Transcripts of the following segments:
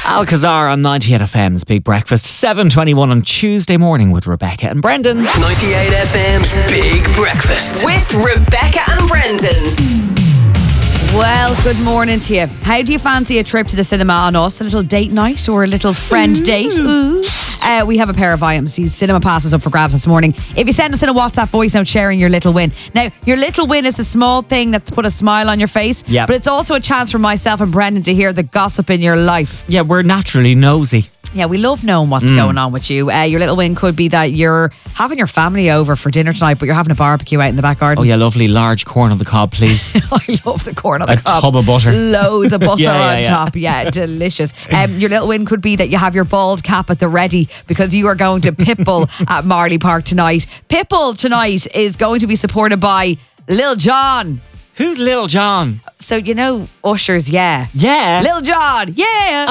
Alcazar on 98 FM's Big Breakfast, 7:21 on Tuesday morning with Rebecca and Brendan. 98 FM's Big Breakfast with Rebecca and Brendan. Well, good morning to you. How do you fancy a trip to the cinema on us? A little date night or a little friend date? Ooh. We have a pair of IMC cinema passes up for grabs this morning. If you send us in a WhatsApp voice note sharing your little win. Now, your little win is a small thing that's put a smile on your face, but it's also a chance for myself and Brendan to hear the gossip in your life. Yeah, we're naturally nosy. Yeah, we love knowing what's going on with you. Your little win could be that you're having your family over for dinner tonight, but you're having a barbecue out in the back garden. Oh yeah, lovely large corn on the cob, please. I love the corn on the cob. A tub of butter. Loads of butter on Yeah. top. Yeah, delicious. Your little win could be that you have your bald cap at the ready because you are going to Pitbull at Marley Park tonight. Pitbull tonight is going to be supported by Lil Jon. Who's Lil Jon? So, you know, Usher's, yeah. Yeah. Lil Jon, yeah.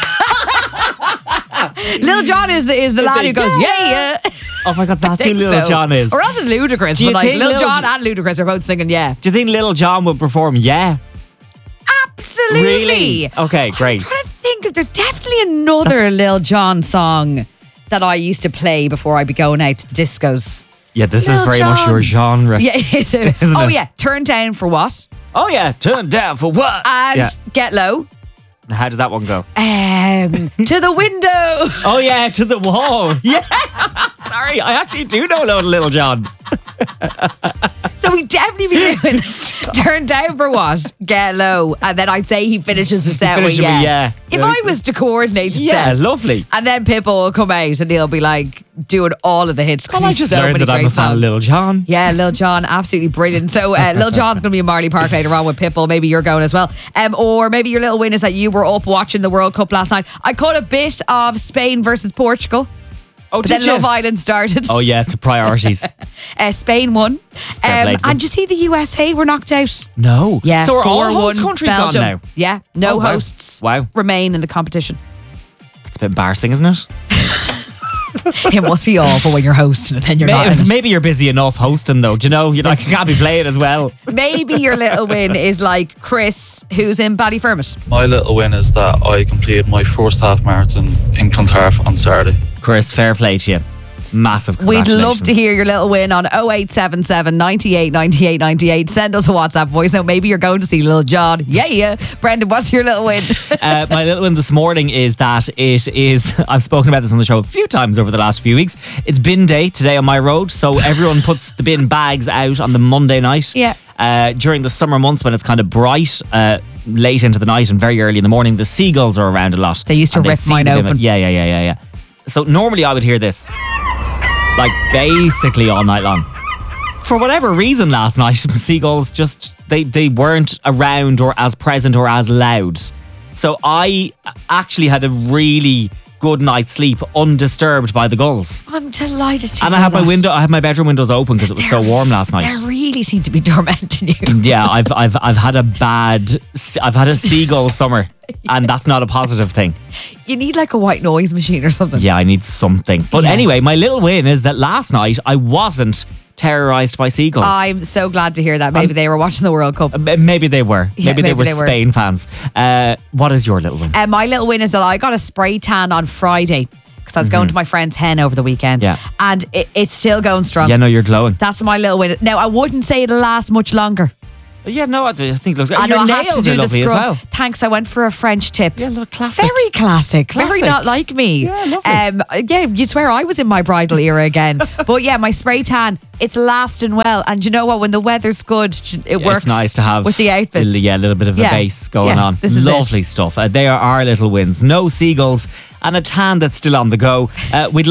Lil Jon is the lad who goes, yeah. Oh my God, that's who Lil Jon is. Or else it's Ludacris. Do you But like think Lil Lil Jon and Ludacris are both singing, yeah. Do you think Lil Jon would perform Yeah? Absolutely. Really? Okay, great. I'm trying to think if there's definitely another Lil Jon song that I used to play before I'd be going out to the discos. Yeah, this Lil is very Jon. much your genre. Yeah, it is. Isn't Oh it? yeah, Turn Down for What? Oh yeah, turn down for what? And Get Low. How does that one go? To the Window. Oh yeah, to the wall. Yeah. Sorry, I actually do know a load of Lil Jon. So we definitely be doing Turn Down for What? Get Low. And then I'd say he finishes the set with Finishing with Yeah. If I was to coordinate the Yeah, set. lovely. And then Pitbull will come out and he'll be like doing all of the hits because Well, I he's just so learned many that I'm great a fan of songs. Lil Jon. Yeah, Lil Jon, absolutely brilliant. So Lil Jon's going to be in Marley Park later on with Pitbull. Maybe you're going as well. Or maybe your little win is that you were up watching the World Cup last night. I caught a bit of Spain versus Portugal. Oh, But did then you? Love Island started. Oh yeah, to priorities. Spain won. Fair play to them. And you see the USA were knocked out. No. Yeah, So are all 4-1 host countries Belgium. gone now? Yeah, no Oh, wow. hosts Wow. remain in the competition. It's a bit embarrassing, isn't it? It must be awful when you're hosting and then you're not in it. Maybe you're busy enough hosting though. Do you know? You can't be playing as well. Maybe your little win is like Chris, who's in Ballyfermot. My little win is that I completed my first half marathon in Clontarf on Saturday. Chris, fair play to you. Massive We'd congratulations. love to hear your little win on 0877 98 98 98. Send us a WhatsApp voice note. Maybe you're going to see Lil Jon. Yeah. Brendan, what's your little win? My little win this morning is that it is, I've spoken about this on the show a few times over the last few weeks. It's bin day today on my road, so everyone puts the bin bags out on the Monday night. Yeah. During the summer months when it's kind of bright, late into the night and very early in the morning, the seagulls are around a lot. They used to And rip see mine the bin. open. Yeah. So normally I would hear this, like basically all night long. For whatever reason last night, seagulls just, they weren't around or as present or as loud. So I actually had a really good night's sleep undisturbed by the gulls. I'm delighted to And hear I had that. I had my bedroom windows open because it was so warm last night. They really seem to be tormenting you. Yeah, I've had a seagull summer, and that's not a positive thing. You need like a white noise machine or something. Yeah, I need something. But Yeah. anyway, my little win is that last night I wasn't terrorised by seagulls. I'm so glad to hear that. Maybe they were watching the World Cup. Maybe they were. Yeah, maybe they maybe were they were. Spain fans. What is your little win? My little win is that I got a spray tan on Friday because I was going to my friend's hen over the weekend. Yeah. And it's still going strong. Yeah, no, you're glowing. That's my little win. Now, I wouldn't say it'll last much longer. Yeah, no, I think it looks good. I know Your I have to nails do are the lovely scrub. as well. Thanks, I went for a French tip. Yeah, look, classic. Very classic. Very Classic. not like me. Yeah, lovely. Yeah, you'd swear I was in my bridal era again. But yeah, my spray tan, it's lasting well. And you know what? When the weather's good, it works. It's nice to have with the outfits. Yeah, a little bit of a Yeah. base going Yes, on. this is Lovely stuff. They are our little wins. No seagulls and a tan that's still on the go. We'd